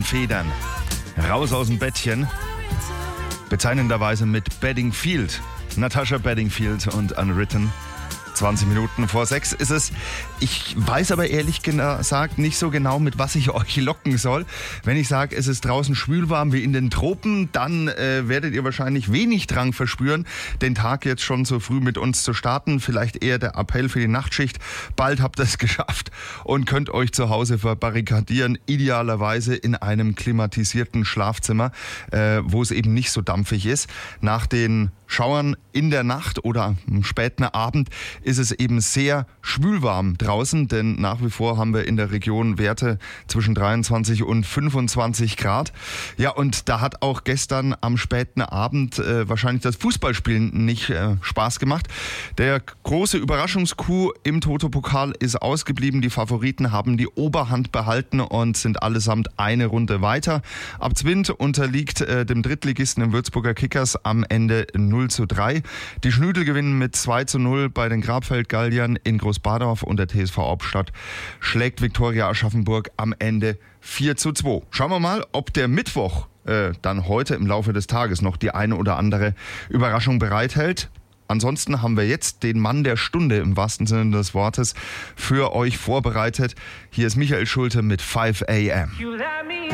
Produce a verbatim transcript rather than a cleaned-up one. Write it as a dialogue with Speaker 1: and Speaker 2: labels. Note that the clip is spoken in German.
Speaker 1: Federn. Raus aus dem Bettchen. Bezeichnenderweise mit Bedingfield. Natasha Bedingfield und Unwritten. zwanzig Minuten vor sechs ist es. Ich weiß aber ehrlich gesagt nicht so genau, mit was ich euch locken soll. Wenn ich sage, es ist draußen schwülwarm wie in den Tropen, dann äh, werdet ihr wahrscheinlich wenig Drang verspüren, den Tag jetzt schon so früh mit uns zu starten. Vielleicht eher der Appell für die Nachtschicht. Bald habt ihr es geschafft und könnt euch zu Hause verbarrikadieren. Idealerweise in einem klimatisierten Schlafzimmer, äh, wo es eben nicht so dampfig ist. Nach den Schauern in der Nacht oder am späten Abend ist es eben sehr schwülwarm draußen, denn nach wie vor haben wir in der Region Werte zwischen dreiundzwanzig und fünfundzwanzig Grad. Ja, und da hat auch gestern am späten Abend äh, wahrscheinlich das Fußballspielen nicht äh, Spaß gemacht. Der große Überraschungscoup im Toto-Pokal ist ausgeblieben. Die Favoriten haben die Oberhand behalten und sind allesamt eine Runde weiter. Abzwind unterliegt äh, dem Drittligisten im Würzburger Kickers am Ende null zu drei. Die Schnüdel gewinnen mit zwei zu null bei den Grabfeld-Galliern in Großbadorf und der T S V Hauptstadt schlägt Viktoria Aschaffenburg am Ende vier zu zwei. Schauen wir mal, ob der Mittwoch äh, dann heute im Laufe des Tages noch die eine oder andere Überraschung bereithält. Ansonsten haben wir jetzt den Mann der Stunde im wahrsten Sinne des Wortes für euch vorbereitet. Hier ist Michael Schulte mit five a m.